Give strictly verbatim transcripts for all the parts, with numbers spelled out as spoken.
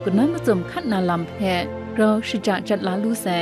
ก็น้อยมาจมขัดนาลำแพเราสิจะจัดลาลูใส่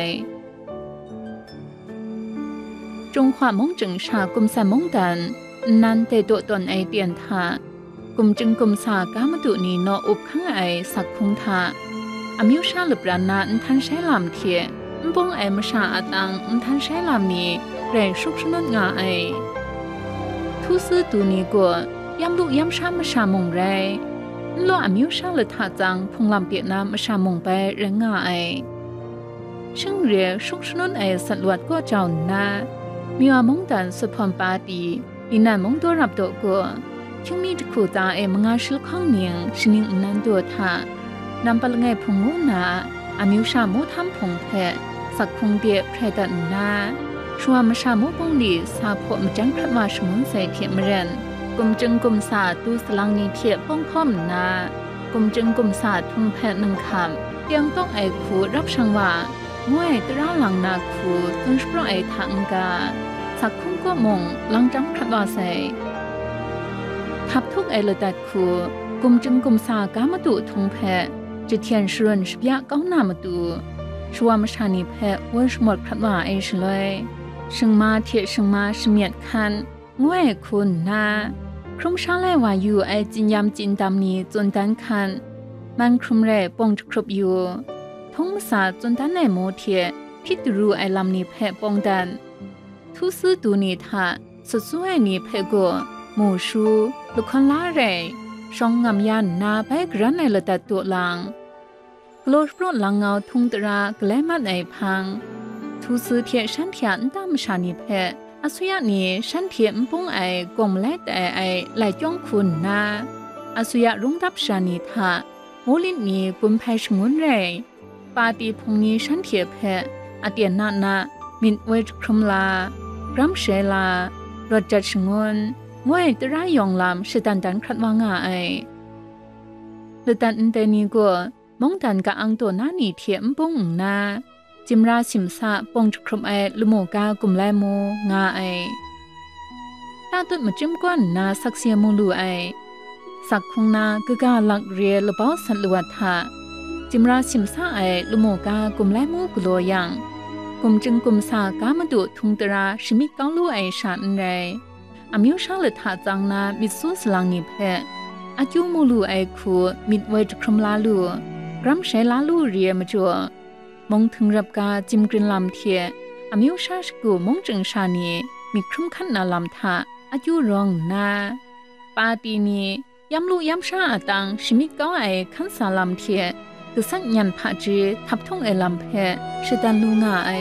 จงความมงจึงชากุมสามงดันนันเตตัวตนไอเตียนทากุมจึงกุมสากามาตุนีนออุบข้างไอสักคงทาอามิวชาหลุบรานาอันทันใช้ลำเทียมบงไอมชาอาตังอันทันใช้ลำนี้แรงชุกชนนงาไอทุซื้อตูนี้กัวยำลุยำชามชามงไรล้ออามิวชาหลุดหาจังพงลำเปียน้ำชามงไปแรงงาไอช่างเรียชุกชนนไอสัตว์ลวดก็เจ้านามีว่ามงดันสุพรรณปาดีอีนันมงตัวรับตัวกัวช่างมีตะคูตาเอมงาชิลข้างเนียงชนิงนันตัวทานำปลงไงพงงูนาอามิวชามูทำพงแพะสักพงเดียเพรดันนาชัวมชามูปงดีสาพมจังพระมาชมุนใส่เทียมเรนกุมจึงกุมสาตูสลังนีเทียป้องพ่อมนากุมจึงกุมสาทุงแพะหนึ่งคำยังต้องไอคูรับช่างว่าง่วยตราหลังนาคูตึงสปรไอทางกาสักคงก็มงหลังจังพระว่าใส่ทับทุกไอเลตัดคูกุมจึงกุมสากามาตุทุงแพะจะเทียนชวนสบยะก้าวหน้ามาตูชัวมชานีแพะวันสมดพระว่าไอชเลยช่างมาเทียช่างมาชเมียดคันง่วยคุณนาครุ่มชาไลวาอยู่ไอจินยำจินดำนี้จนดันคันมันครุ่มเร่ปงจะครบอยู่ท้องภาษาจนดันในโมเทียพิจรูไอลำนี้แพะปงดันทุซื้อตูนี้ท่าสุดสวยนี้แพะกัวหมูชูลูกคนลาเร่ช่องงามยันนาไปกรันในระดับตัวหลังกลัวปลดหลังเงาทุ่งตรากล้มัดไอพังทุซื้อเทียฉันเทียนตามชานิเพะอาสุยานีฉันเทียมปุ้งไอกลมเล็ดไอไอไหลจ้องคุณนาอาสุยารุงรับชานิทาโมลินนีกุมไพชงุนเรปาตีพงนี้ฉันเทียเพะอาเตียนนานามินเวจครุมลากรัมเชลารถจัดชงุนมวยตรายองลำสิตันดันครัดว่างาไอเลตันอินเตนีกัวมองดันกะอังตัวน้าหนีเทียมปุ้งนาจิมราสิมซาปงจุครมไอลุโมกากุมไลโมงาไอตาตุดมาจิมก้อนนาสักเสียมูลูไอสักคงนากะกาลักเรียลบ้าสันลวัฏาจิมราสิมซาไอลุโมกากุมไลโมกุโลยังกุมจึงกุมสากามาดุทุงตราชิมิกาลูไอชาอันไรอามิวชาเลทาจังนามิสุสลังนิเพะอาจูมูลูไอคูมิดไวจครมลาลูกรัมใช้ลาลูเรียมาจัวมงถึงรับกาจิมกรินลำเทียอามิวชาสกูมงจึงชานีมีครุ่มขันนาลำทาอาจูรองนาปาตีนียำลูยำชาอาตังชิมิก้าไอขันสาลำเทียคือสัญญาณพาจีทับทงไอลำเพะชิดันลูงาไอ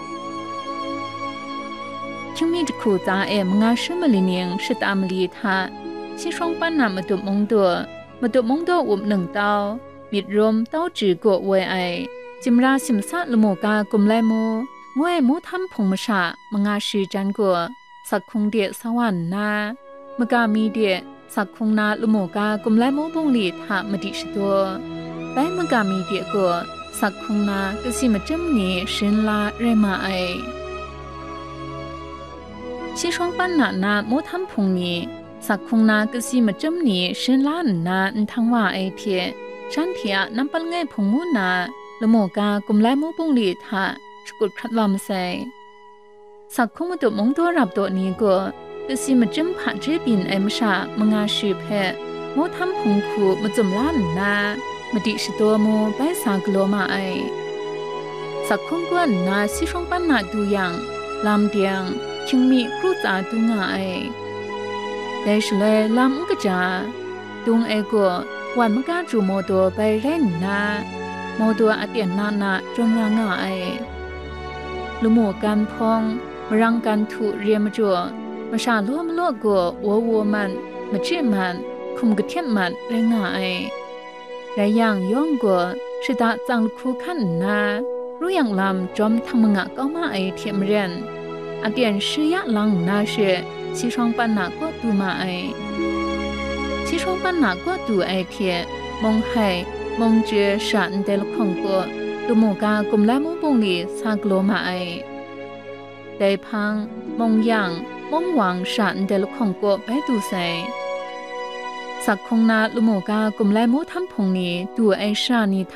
ช่างมีตะคูตาเอมงาชื่อมลิเนียงชิดามลีทาชิชงปันนามาตุมงตัวมาตุมงตัวอุบหนึ่งเต้ามิดรวมเต้าจือกววยไอจิมราสิมซาลโมกากุมไลโมงวยมูทำพงมชามงาชื่อจันกัวสักคงเดียสวรรค์นามกามีเดียสักคงนาลโมกากุมไลโมบงลีทามดิชตัวไปมกามีเดียกัวสักคงนากสิมาจำนีชินลาเรมาไอชิชงปันนานาโมทำพงนี้สักคงนากสิมาจำนี้ชินล้านนาอันทั้งว่าไอเทียฉันเทียน้ำปัลไงพงงูนาละโมกากุมไลโมปุงลีทาสกุดครัดลำใส่สักคงมาตัวมงตัวรับตัวนี้ก็กสิมาจำผ่าเจบินไอมชามงาชีเพะโมทำพงคูมาจมล้านนามาดิชตัวโมไปสากโลมาไอสักคงกวนนาชิชงปันนาดูยังลำเดียงชิงมีครูจ่าตุงไอได้ชเลยลำกะจ่าตุงไอกัววันมกาจูโมตัวไปเล่นนาโมตัวอาเตียนนานาจงรางไอลุโมกันพองมรังกันถูเรียมจัวมาชาลัวมลัวกัววัววัวมันมาเชื่อมันคุมกระเทียมมันแรงไอไรยังย่องกัวชิดาจังคู่ขันนารู้อย่างลำจอมทำมงะก็มาไอเทียมเรียนอาเตียนชื่อยะลังนาเชชิชงปันหนักก็ตูมาไอชิชงปันหนักก็ตูไอเทียมองให้มองเจอฉันเดลคงก็ตุโมกากุมและมุบงลีซากโลมาไอได้พังมองยังมองหวังฉันเดลคงก็ไปดูใส่สักคงนาลุโมกากุมและมุทำพงนี้ตัวไอชานิท